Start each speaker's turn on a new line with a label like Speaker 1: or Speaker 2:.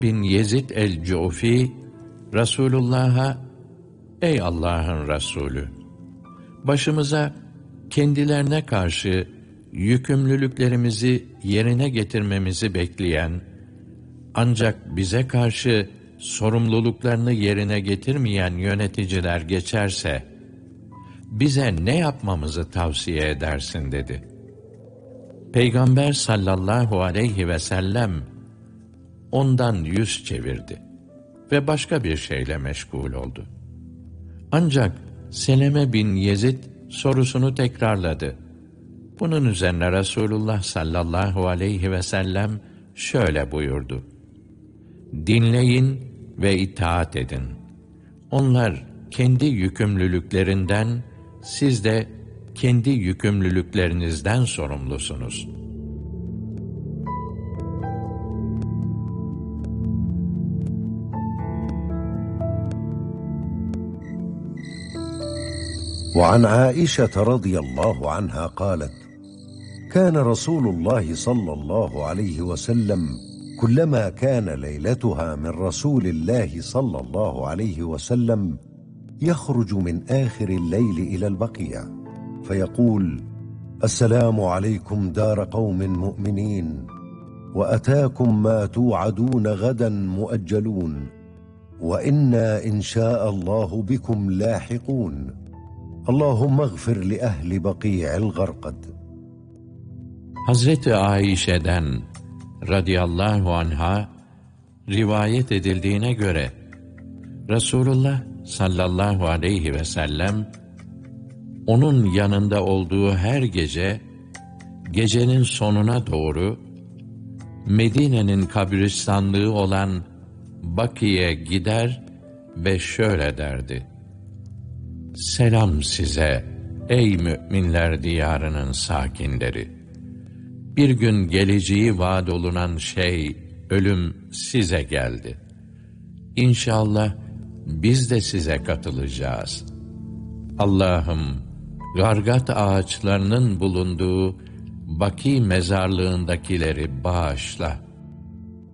Speaker 1: bin Yezid el-Cufi, Resulullah'a, ey Allah'ın Resulü, başımıza kendilerine karşı yükümlülüklerimizi yerine getirmemizi bekleyen, ancak bize karşı sorumluluklarını yerine getirmeyen yöneticiler geçerse, bize ne yapmamızı tavsiye edersin dedi. Peygamber sallallahu aleyhi ve sellem ondan yüz çevirdi ve başka bir şeyle meşgul oldu. Ancak Seleme bin Yezid sorusunu tekrarladı. Bunun üzerine Resulullah sallallahu aleyhi ve sellem şöyle buyurdu: dinleyin ve itaat edin. Onlar kendi yükümlülüklerinden, siz de kendi yükümlülüklerinizden sorumlusunuz.
Speaker 2: وعن عائشة رضي الله عنها قالت: كان رسول الله صلى الله عليه وسلم كلما كان ليلتها من رسول الله صلى الله عليه وسلم يخرج من آخر الليل إلى البقيع فيقول: السلام عليكم دار قوم مؤمنين، وأتاكم ما توعدون غدا مؤجلون، وإنا إن شاء الله بكم لاحقون، اللهم اغفر لأهل بقيع الغرقد.
Speaker 1: Hazreti Ayşe'den radıyallahu anha rivayet edildiğine göre Resulullah sallallahu aleyhi ve sellem onun yanında olduğu her gece, gecenin sonuna doğru Medine'nin kabristanlığı olan Baki'ye gider ve şöyle derdi: selam size ey müminler diyarının sakinleri! Bir gün geleceği vaad olunan şey, ölüm size geldi. İnşallah biz de size katılacağız. Allah'ım, gargat ağaçlarının bulunduğu Baki mezarlığındakileri bağışla.